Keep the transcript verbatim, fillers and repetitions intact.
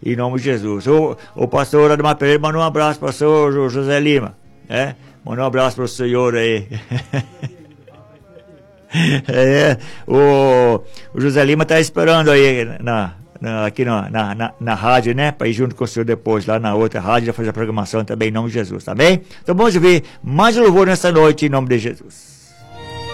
em nome de Jesus. O, o pastor Ademar Pereira mandou um abraço para o pastor José Lima, né? Mandou um abraço para o senhor aí. É, o, o José Lima está esperando aí na, na, aqui na, na, na, na rádio, né? Para ir junto com o senhor depois, lá na outra rádio, fazer a programação também em nome de Jesus, tá bem? Então vamos ver mais um louvor nessa noite em nome de Jesus.